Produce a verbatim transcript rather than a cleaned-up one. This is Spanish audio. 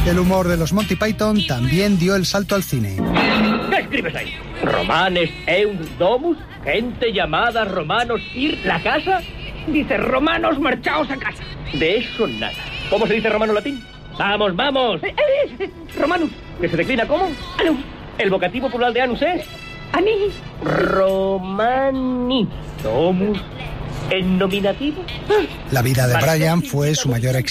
El humor de los Monty Python también dio el salto al cine. ¿Qué escribes ahí? ¿Romanes eunt domus? ¿Gente llamada romanos ir la casa? Dice romanos marchaos a casa. De eso nada. ¿Cómo se dice romano latín? ¡Vamos, vamos! Eh, eh, eh, romanus. ¿Que se declina cómo? Anus. ¿El vocativo plural de anus es? Ani. Romani. Domus. ¿En nominativo? La vida de Brian fue su mayor éxito.